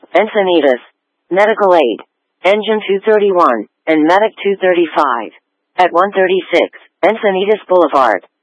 Encinitas, Medical Aid, Engine 231, and Medic 235. At 136, Encinitas Boulevard.